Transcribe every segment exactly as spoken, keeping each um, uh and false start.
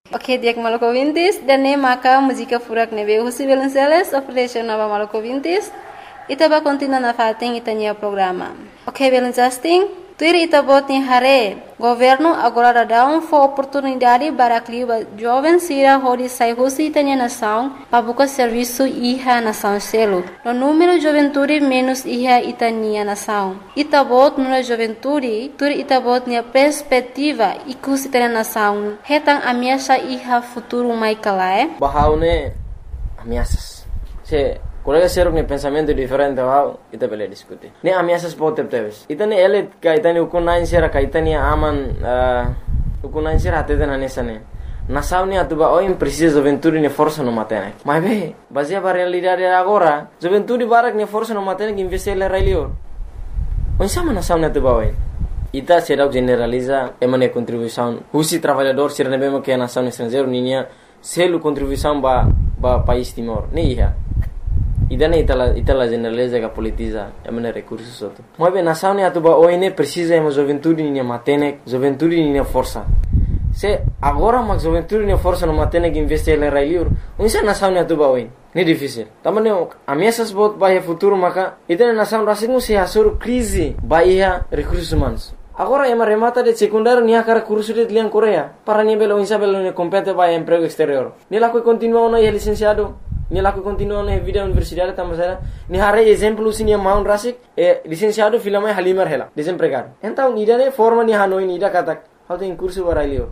Ok, diak Maluku Vintis, dan ne maka música furak nebe husi Belenceles, oferece nova Maluku Vintis, ita ba continua na fating itanya programa. Ok, Belencasting, tuir ita bot ni hare, governo agora dá um for oportunidade para clima jovem sira hodi sai husi itanya nação, para buscar serviço iha nação selo. No número juventude menos iha itania nação. Ita bot no juventude, tuir ita bot ni perspectiva ikusi itanya nação. Hetang ameaça iha futuro mai kalae. Bahaune ameaças. Se colega ser um pensamento diferente ao ita bele discutir. Ne ameaças pode ter. Ita ne ele ka ita ne ukunain sera ka ita ne aman ukunain sera até na nessa ne. Nação ne atuba o precisa juventude ne força no matene. Mas be, baseia para realidade agora, juventude barak ne força no matene que investir le railio. Onde sama nação ne atuba oi. Ita será generaliza emane contribuição. Husi trabalhador ser ne bema que a nação estrangeiro ninha selo contribuição ba ba país Timor. Ne iha. Idane itala itala generaliza que politiza emane recursos outro. Mas bem nação ne atuba oi ne precisa ema juventude ninha matene, juventude ninha força. Se agora mas juventude ninha força no matene que investir le railio. Onde nação ne atuba oi. Ne difícil. Tamane ameaças bot bahia futuro maka itane nação rasingu se hasur crise bahia recursos humanos. Agora ema remata de secundário nia cara curso de liang Coreia. Para nia belo insa belo ne compete bahia emprego exterior. Ni laku continua no licenciado. Ni laku continua no vida universidade tamasera. Ni hare exemplo sini maun rasik e licenciado filama halimar hela desempregado. Então nida ne forma ni hanoi nida katak. How tem curso barailio.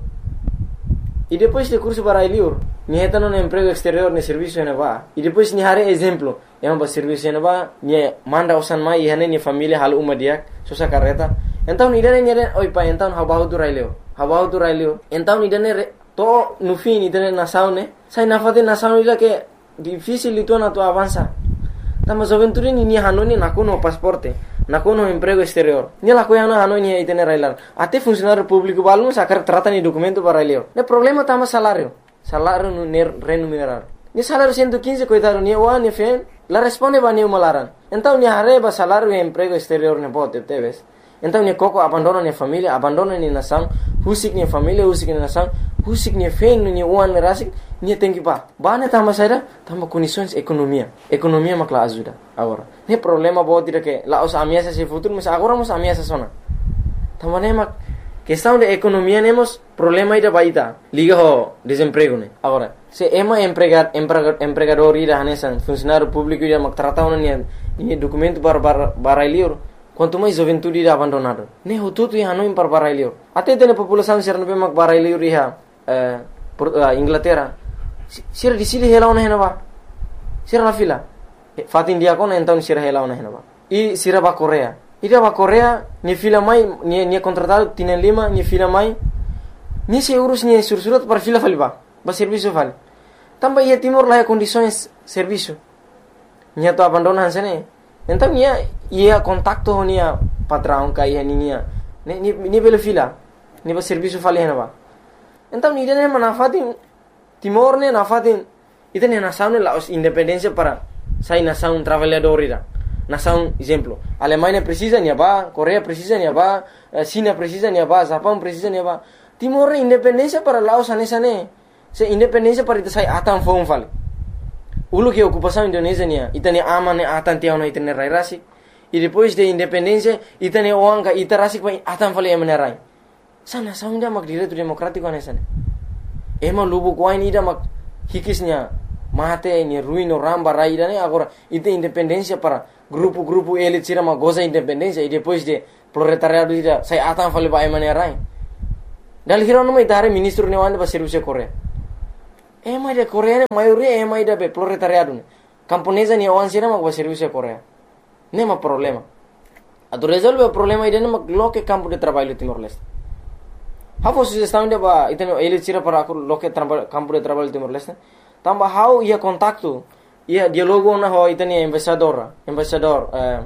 E depois de curso barailio, ni heta no emprego exterior ne serviço ne va. E depois ni hare exemplo, ema ba serviço ne va, ni manda usan mai hane ni família hal uma dia, sosa carreta. Então ni dane ni dane oi pa então habahu tu railio. Habahu tu railio. Então ni dane to no fim ni dane nação ne. Sai na fade nação ila que difícil itu na tu avança. Tama juventude ni ni hanoni na kuno pasporte. Na kuno emprego exterior. Ni la coiana hanoi ni itene railar. Até funcionário público balum sacar trata ni documento para railio. Ne problema tama salário. Salário no remunerar. Ni salário cento e quinze coitado ni o ni fen. La responde ba ni malaran. Então ni areba salário e emprego exterior ne bote teves. Então ni coco abandona ni família, abandona ni nação, husik ni família, husik ni nação, husik ni fen ni uan rasik, ni tem que pa. Bane tama saída, tama condições economia. Economia makla ajuda agora. Ne problema bote dire que la os ameaças se futuro, mas agora mos ameaças sona. Tama ne mak questão de economia nemos problema ida baita. Liga ho desemprego ne. Agora, se ema empregar empregador ida hanesan, funcionário público ida mak trata ona ni ni documento para barailio. Quanto mais juventude ida abandonado. Ne ho tutu ya hanoi para barailio. Até tem população ser no mak barailio riha eh Inglaterra. Sira di sili hela ona hena ba. Sira na fila. Fatin dia kona então sira hela ona hena ba. E sira ba Coreia. Ida ba Coreia ni fila mai ni ni contratado tienen lima ni fila mai. Ni se urus ni sursurat para fila fali ba. Ba serviço fali. Tamba ia Timor lá condições serviço. Ni to abandonan sene. Então ia ia contacto nia patrão kai hania. Ni ni ni bela fila. Ni ba serviço fali hena ba. Então ni dene manafatin Timor ne nafatin ita ne nação ne la independência para sai nação trabalhador ida. Nação exemplo. Alemanha precisa ni ba, Coreia precisa ni ba, China precisa ni ba, Japão precisa ni ba. Timor ne independência para Laos anesa ne. Se independência para ita sai atan fon fali. Ulu que ocupação Indonésia nia, ita ne aman ne atan tiao na ita ne rai rasi. E depois de independência ita ne oanga ita rasi pa atan fali emane rai. Sa nação ida mak direito democrático anesa ne. Ema lubu kuai ni ida mak hikisnya mate ni ruino ramba rai ida ne agora ita independência para grupo-grupo elit sira ma goza independência e depois de proletariado ida sai atan fali ba emane rai. Dal hiro no mai tare ministro ne wande ba serviço Coreia. Ema de Coreia ne maioria ema ida be proletariado ne. Camponesa ni wan sira ma ba serviço Coreia. Nema problema. Ado resolve o problema ida ne ma loke campo de trabalho Timor-Leste. Hafo sugestão de ba ita no elit sira para loke campo de trabalho Timor-Leste. Tamba how ia contacto ia dialogo na ho ita ni embaixador, embaixador eh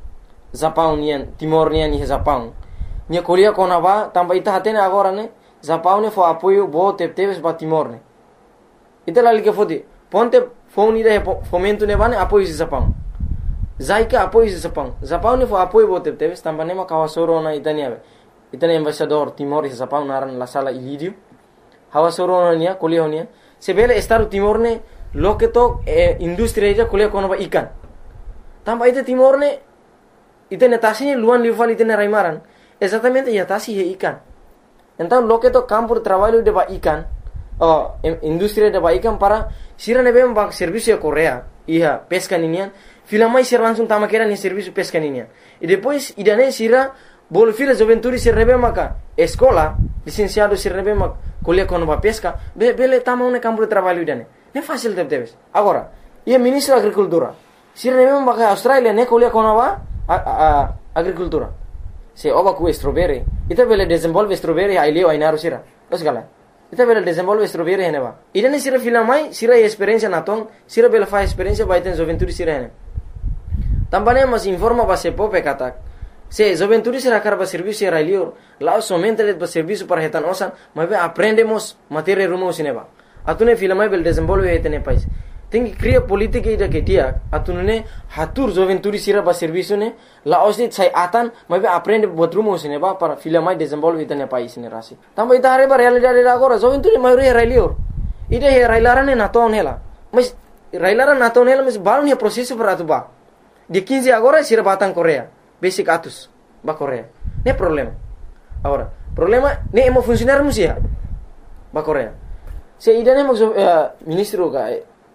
Japão ni Timor ni ni Japão. Ni Coreia kona ba tamba ita hatene agora ne Japão ne fo apoio bo tep teves ba Timor ne. Ita lali que fodi ponte phone ida fomento ne bane apoio de Japão. Zaika apoio de Japão. Japão ne fo apoio bo tep teves tamba ne ma kawasoro na ita ni ave. Ita ne embaixador Timor e Japão naran la sala Ilírio. hawa soronia kuliah honia sebele Estado Timor ne loke to eh, industri aja kuliah kono ba ikan tamba ite Timor ne ite netasi luan liufal ite raimaran exatamente ya tasi he ikan então loke to campo de trabalho de ba ikan oh, industri de ba ikan para sira nebe ba serviço ya Korea iya pesca ninian filamai sira langsung tama kera ni serviço pesca ninian e depois idane sira bolo fila joventuri sira nebe maka escola licenciado sira nebe maka kuliah kono ba pesca be bele tama un campo de trabalho idane ne fácil de teves agora ia ministro da agricultura sira nebe maka Australia ne kuliah kono ba a, a, agricultura se oba ku strawberry ita bele desenvolve strawberry ai leo ai naru sira los gala ita bele desenvolve strawberry hene ba idane sira filamai sira experiência na ton sira bele fa experiência ba iten joventuri sira hene tambane mas informa ba se pope katak se joventuri sira karba serviço era leo lá somente le ba serviço para retan osan mas aprendemos matéria rumo sineba atune filamai bele desenvolve etene país tem que criar política ida que dia atune hatur joventuri sira ba serviço ne la osni sai atan mas aprende buat rumo sineba para filamai desenvolve etene país ne rasi tamba ita are ba realidade agora joventuri mai era leo ida he railarane na ton hela mas railara na ton hela mas balun he processo para atuba de quinze agora sira batang Korea basic atus ba Korea ne problema agora problema ne emo funcionar musia ba Korea se idane mo uh, ministro ga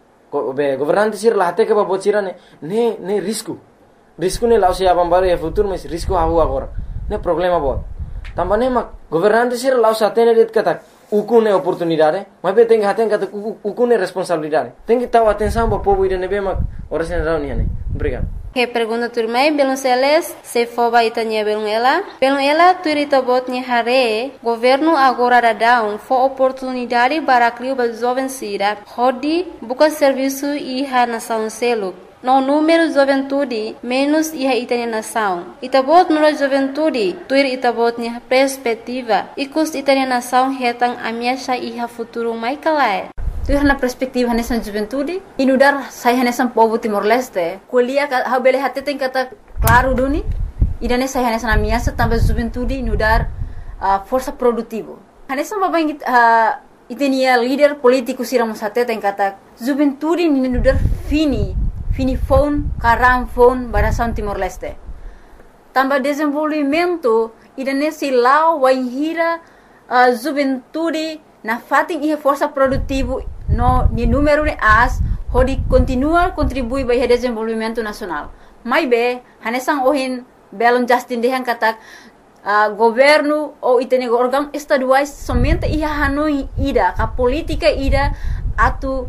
be governante sir la hate ke ba bocira ne ne ne risco risco ne lao se abam baru ya futuro mas risco hawu agora ne problema bo tambane ma governante sir lao sa tene det kata ukune oportunidade mas be tem haten kata ukune responsabilidade tem que taw atenção ba povo idane be ma ora sen rauni ne obrigado. Que pergunta turmai belum seles se foba itanya belum ela belum ela turita botnya hare governo agora da down for oportunidade para criar ba jovem sira hodi buka serviço iha nação selo no número juventude menos iha itanya nação itabot no juventude tuir itabotnya perspectiva ikus itanya nação hetang amiasha iha futuro mai kalai tu na perspektiva nessa juventude inudar saya nessa povo Timor Leste kuliah ha bele hate tem kata claro duni idane saya nessa na minha também juventude inudar uh, força produtivo nessa babang uh, itenia líder político siramos hate tem kata juventude inudar fini fini phone karam phone barasan Timor Leste também desenvolvimento idane silau waihira uh, juventude na fating ihe força produtivo no ni número de as hodi continua contribui para o desenvolvimento nacional mai be hanesang ohin belon Justin dehan katak uh, governo ou itene órgão estaduais somente ia hanoi ida ka política ida atu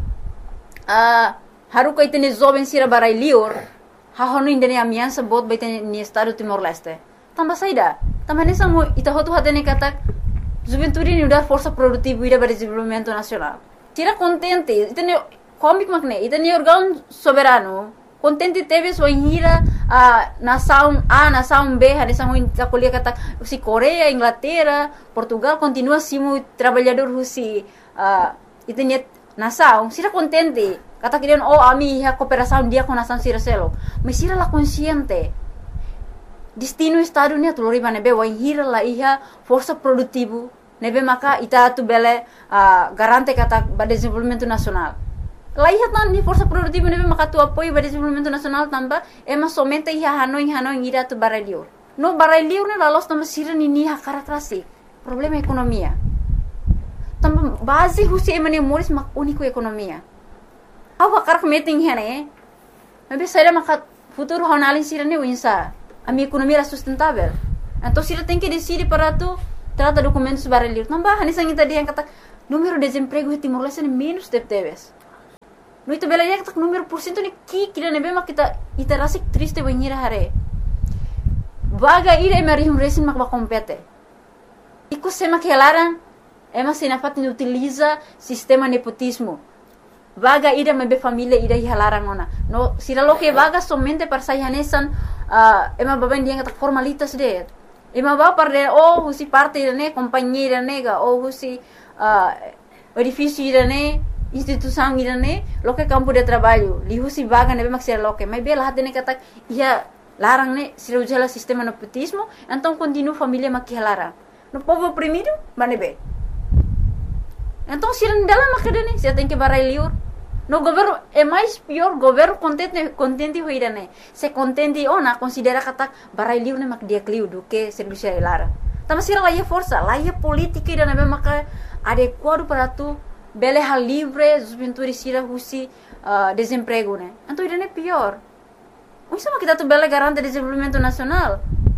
uh, haru ka itene jovem sira barai lior ha hono indene amiança bot ba itene ni estado Timor Leste tamba saida tamba hanesang mo ita hotu hatene katak juventude ni dar força produtiva ida para desenvolvimento nacional tira contente itene comic magne itene órgão soberano contente teve sua inhira a nação A nação B a nação a colher kata si Coreia Inglaterra Portugal continua simo trabalhador rusi uh, itene nação tira contente kata kirian oh ami ha cooperação dia com nação sira selo mas sira la consciente destino estado ni atulori ba nebe wa hira la iha força produtivo nebe maka ita tu bele uh, garante kata ba desenvolvimento nacional la iha tan ni força produtivo nebe maka tu apoio ba desenvolvimento nacional tamba ema somente iha hanoi hanoi ira tu baralior no baralior ne la los tamba sira ni ni ha karakterasi problema ekonomia tamba base husi emane moris mak unico ekonomia awa karak meeting hene nebe sira maka futuro honalin sira ni winsa a minha economia era sustentável. Então, se ela tem que decidir para tu, trata documentos para ler. Não vai, nessa gente dia kata número de desemprego em Timor Leste é menos de teves. No itu bela dia kata número por cento ni ki kira nebe mak kita ita rasik triste banhira hare. Vaga ira emari um resin mak ba compete. Iku sema que elaran ema se na fatin utiliza sistema nepotismo. Vaga ida mebe família ida hihalarang ona. No, sira lo que vaga somente para sayanesan uh, ema baben dia kata formalitas de. Ema ba para oh husi parte ne companhia nega oh husi uh, edifício ne instituição ne lo que campo de trabalho. Li husi vaga nebe maksira lo que mebe lah ne kata ia larang ne sira ujala sistema nepotismo, então continua família makihalarang. No povo oprimido, manebe. Então, se não dela macadane, você tem que barai liur. No governo é mais pior, governo contente contente hoira né. Se contente ona considera kata barai liur ne mak dia kliu do que serviço lara. Tama sira lá é força, lá é política e na maka adequado para tu bele hal livre, juventude sira husi uh, desemprego né. Então isso é pior. Isso é kita tu bele garante desenvolvimento nacional.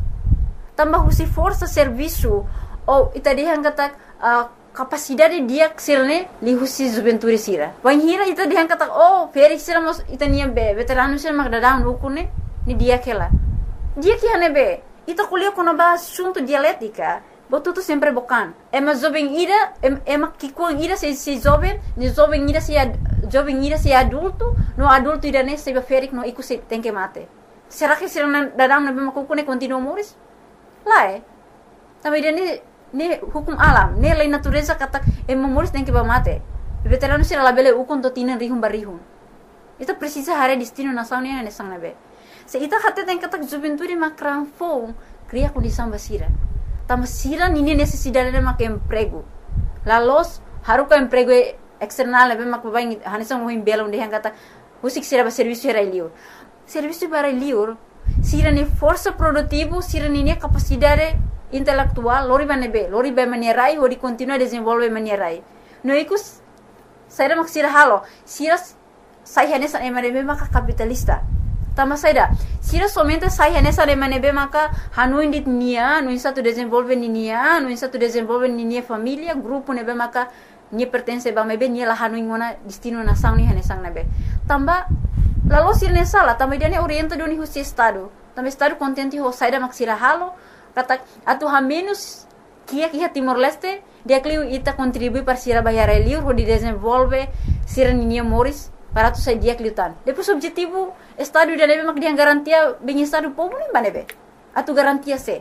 Tambah husi força serviço ou ita dihan kata uh, capacidade dia ksilne li husi juventude sira. Wan hira ita dihan kata oh feri sira mos ita nia be veterano sira mak dadang rukune ni dia kela. Dia que hane be ita kuliah kono ba assunto dialética. Botuto sempre bocan. É mas jovem ira é mas que com ira se se jovem, ni jovem ira se jovem ira se adulto, no adulto ira ne se ferik no iku se tem que mate. Será que sira dadang na be makukune continua moris? Lá é. Também ne ne hukum alam, ne lei natureza kata e memoris tem que ba mate. Veterano sira labele ukon to tinan rihum barihum. Ita precisa hare destino nação ne ne sang nabe. Se ita kata tem kata juventude makran fo, cria condição basira. Tama sira nini necessidade de mak emprego. Lalos haruka emprego external nabe mak babai hanisang mo himbela onde yang kata usik sira ba serviço era liur. Serviço para liur sira ne força produtivo, sira nini capacidade intelectual, lori ba nebe, lori ba manierai, hori continua desenvolve manierai. No ikus saira mak sira halo, sira sai hanesa emanebe maka capitalista. Tama saida, sira somente sai hanesa emanebe maka hanu indit nia, no insa tu desenvolve ni nia, no insa tu desenvolve ni nia família, grupo nebe maka ni pertence ba mebe ni la hanu ingona destino nação ni hanesang nebe. Tamba lalu sira ne sala, tamba dia ne orienta doni husi estado. Tamba estado contente ho saida mak sira halo. Kata atu ha menos kia kia Timor Leste dia kliu ita contribui para sira bayar liur ho di desenvolve sira ninia moris para tu sai dia kliutan. Depois objetivo estado dia nebe mak dia garantia bem estado povo nem banebe. Atu garantia se.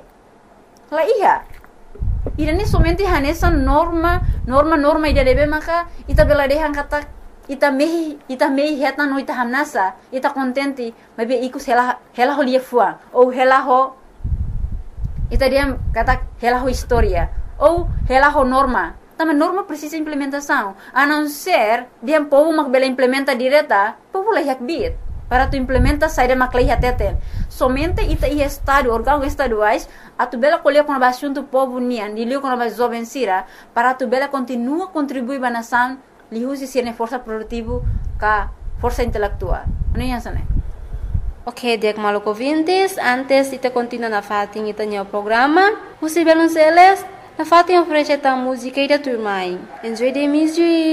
La iya. Ira ne somente hanesa norma norma norma dia nebe maka ita bela dehan kata ita mehi ita mehi heta no ita hamnasa ita contente mabe ikus hela hela ho lia fuang ou hela ho ita dia kata hela ho história ou hela ho norma. Também norma precisa implementação. A não ser dia povo mak bela implementa direta, povo lah yak bit. Para tu implementa saída mak lah teten. Somente ita i estado órgãos estaduais a tu bela colher com a assunto povo nian, dilio com a jovem sira, para tu bela continua contribuir ba nação, li usi sirne força produtivo ka força intelectual. Não é isso, né? Ok, Diak Maluco ouvintes, antes de continuar na fatin ita o programa, você Belonceles, na fatin oferece a música e da turma. Enjoy the music!